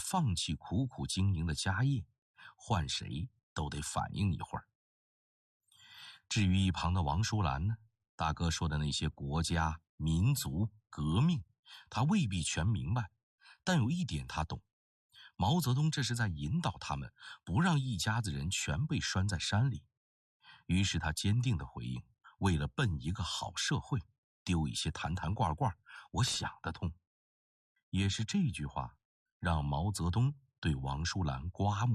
放弃苦苦经营的家业，换谁都得反应一会儿。至于一旁的王淑兰呢，大哥说的那些国家、民族、革命，他未必全明白，但有一点他懂，毛泽东这是在引导他们，不让一家子人全被拴在山里。于是他坚定地回应，为了奔一个好社会，丢一些坛坛罐罐，我想得通。也是这句话让毛泽东对王淑兰刮目